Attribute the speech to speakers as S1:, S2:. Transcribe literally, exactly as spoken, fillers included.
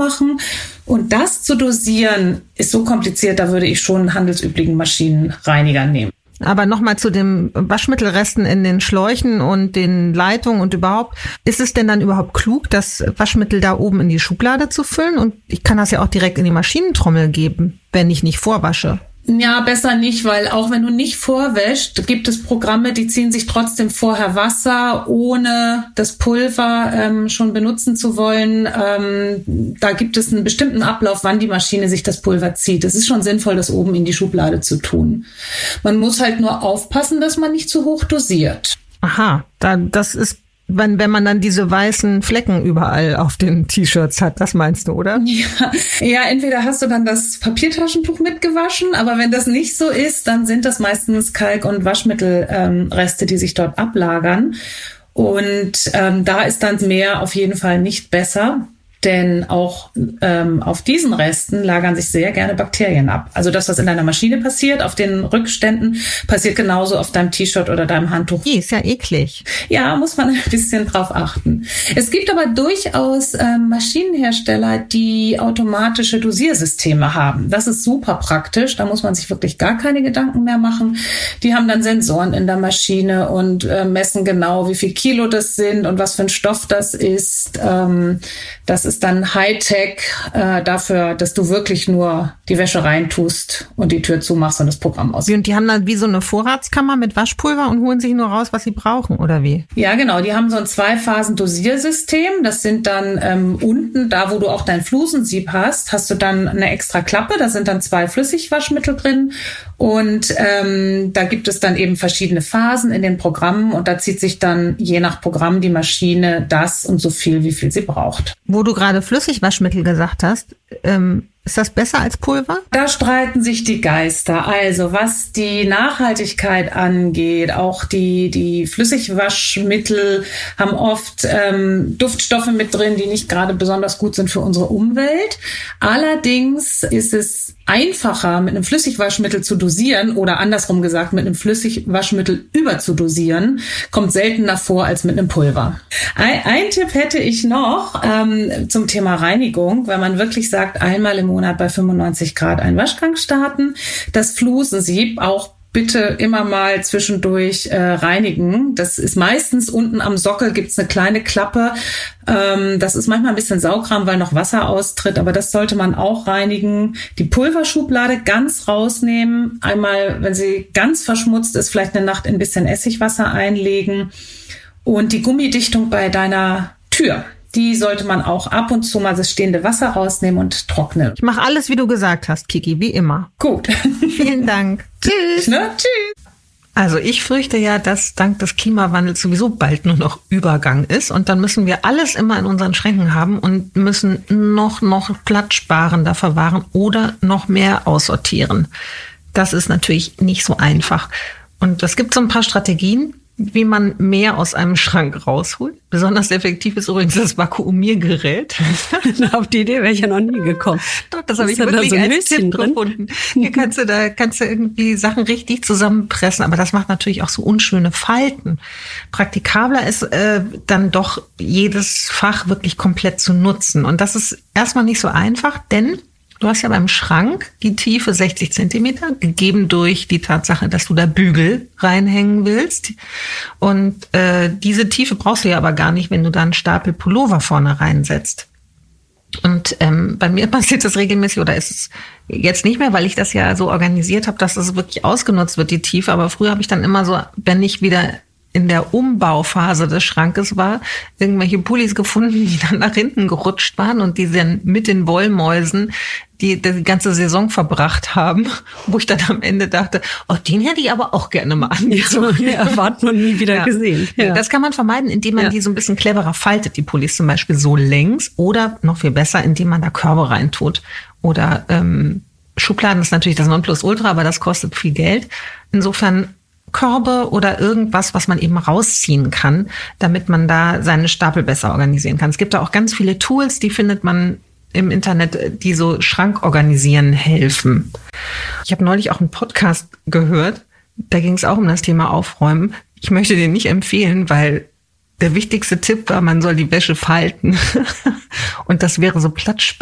S1: machen. Und das zu dosieren ist so kompliziert, da würde ich schon einen handelsüblichen Maschinenreiniger nehmen.
S2: Aber nochmal zu den Waschmittelresten in den Schläuchen und den Leitungen und überhaupt. Ist es denn dann überhaupt klug, das Waschmittel da oben in die Schublade zu füllen? Und ich kann das ja auch direkt in die Maschinentrommel geben, wenn ich nicht vorwasche.
S1: Ja, besser nicht, weil auch wenn du nicht vorwäscht, gibt es Programme, die ziehen sich trotzdem vorher Wasser, ohne das Pulver ähm, schon benutzen zu wollen. Ähm, da gibt es einen bestimmten Ablauf, wann die Maschine sich das Pulver zieht. Es ist schon sinnvoll, das oben in die Schublade zu tun. Man muss halt nur aufpassen, dass man nicht zu hoch dosiert.
S2: Aha, da, das ist Wenn, wenn man dann diese weißen Flecken überall auf den T-Shirts hat, das meinst du, oder?
S1: Ja, ja, entweder hast du dann das Papiertaschentuch mitgewaschen, aber wenn das nicht so ist, dann sind das meistens Kalk- und Waschmittelreste, ähm, die sich dort ablagern. Und ähm, da ist dann Meer auf jeden Fall nicht besser. Denn auch ähm, auf diesen Resten lagern sich sehr gerne Bakterien ab. Also das, was in deiner Maschine passiert, auf den Rückständen, passiert genauso auf deinem T-Shirt oder deinem Handtuch.
S2: Die ist ja eklig.
S1: Ja, muss man ein bisschen drauf achten. Es gibt aber durchaus ähm, Maschinenhersteller, die automatische Dosiersysteme haben. Das ist super praktisch. Da muss man sich wirklich gar keine Gedanken mehr machen. Die haben dann Sensoren in der Maschine und äh, messen genau, wie viel Kilo das sind und was für ein Stoff das ist. Ähm, das ist ist dann Hightech äh, dafür, dass du wirklich nur die Wäsche reintust und die Tür zumachst und das Programm aus.
S2: Und die haben dann wie so eine Vorratskammer mit Waschpulver und holen sich nur raus, was sie brauchen, oder wie?
S1: Ja, genau. Die haben so ein Zwei-Phasen-Dosiersystem. Das sind dann ähm, unten, da wo du auch dein Flusensieb hast, hast du dann eine extra Klappe. Da sind dann zwei Flüssigwaschmittel drin. Und ähm, da gibt es dann eben verschiedene Phasen in den Programmen. Und da zieht sich dann je nach Programm die Maschine das und so viel, wie viel sie braucht.
S2: Wo du gerade Flüssigwaschmittel gesagt hast, ähm, ist das besser als Pulver?
S1: Da streiten sich die Geister. Also was die Nachhaltigkeit angeht, auch die, die Flüssigwaschmittel haben oft ähm, Duftstoffe mit drin, die nicht gerade besonders gut sind für unsere Umwelt. Allerdings ist es einfacher, mit einem Flüssigwaschmittel zu dosieren oder andersrum gesagt, mit einem Flüssigwaschmittel überzudosieren, kommt seltener vor als mit einem Pulver. Ein, ein Tipp hätte ich noch ähm, zum Thema Reinigung, weil man wirklich sagt, einmal im Monat bei fünfundneunzig Grad einen Waschgang starten. Das Flusensieb auch bitte immer mal zwischendurch äh, reinigen. Das ist meistens unten am Sockel gibt's eine kleine Klappe. Ähm, das ist manchmal ein bisschen Saugraum, weil noch Wasser austritt, aber das sollte man auch reinigen. Die Pulverschublade ganz rausnehmen. Einmal, wenn sie ganz verschmutzt ist, vielleicht eine Nacht in ein bisschen Essigwasser einlegen. Und die Gummidichtung bei deiner Tür, die sollte man auch ab und zu mal das stehende Wasser rausnehmen und trocknen.
S2: Ich mache alles, wie du gesagt hast, Kiki, wie immer.
S1: Gut.
S2: Vielen Dank. Tschüss.
S1: Ne? Tschüss.
S2: Also ich fürchte ja, dass dank des Klimawandels sowieso bald nur noch Übergang ist und dann müssen wir alles immer in unseren Schränken haben und müssen noch, noch platzsparender verwahren oder noch mehr aussortieren. Das ist natürlich nicht so einfach. Und es gibt so ein paar Strategien, wie man mehr aus einem Schrank rausholt. Besonders effektiv ist übrigens das Vakuumiergerät.
S3: Auf die Idee wäre ich ja noch nie gekommen.
S2: Doch, das habe ich wirklich
S3: so ein
S2: als
S3: Höschen
S2: Tipp
S3: drin
S2: gefunden. Hier kannst du da kannst du irgendwie Sachen richtig zusammenpressen, aber das macht natürlich auch so unschöne Falten. Praktikabler ist äh, dann doch jedes Fach wirklich komplett zu nutzen. Und das ist erstmal nicht so einfach, denn du hast ja beim Schrank die Tiefe sechzig Zentimeter, gegeben durch die Tatsache, dass du da Bügel reinhängen willst. Und äh, diese Tiefe brauchst du ja aber gar nicht, wenn du da einen Stapel Pullover vorne reinsetzt. Und ähm, bei mir passiert das regelmäßig, oder ist es jetzt nicht mehr, weil ich das ja so organisiert habe, dass es wirklich ausgenutzt wird, die Tiefe. Aber früher habe ich dann immer so, wenn ich wieder in der Umbauphase des Schrankes war, irgendwelche Pullis gefunden, die dann nach hinten gerutscht waren und die dann mit den Wollmäusen die die ganze Saison verbracht haben, wo ich dann am Ende dachte, oh, den hätte ich aber auch gerne mal angezogen.
S3: Ja, erwartet man nie wieder
S2: ja.
S3: gesehen. Ja.
S2: Das kann man vermeiden, indem man ja. die so ein bisschen cleverer faltet, die Pullis zum Beispiel so längs, oder noch viel besser, indem man da Körbe reintut. Oder ähm, Schubladen ist natürlich das Nonplusultra, aber das kostet viel Geld. Insofern Körbe oder irgendwas, was man eben rausziehen kann, damit man da seine Stapel besser organisieren kann. Es gibt da auch ganz viele Tools, die findet man im Internet, die so Schrank organisieren helfen. Ich habe neulich auch einen Podcast gehört, da ging es auch um das Thema Aufräumen. Ich möchte den nicht empfehlen, weil der wichtigste Tipp war, man soll die Wäsche falten. Und das wäre so Platzsparend.